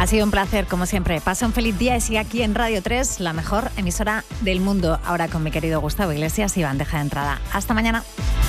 Ha sido un placer, como siempre. Pasa un feliz día y sigue aquí en Radio 3, la mejor emisora del mundo. Ahora con mi querido Gustavo Iglesias y bandeja de entrada. Hasta mañana.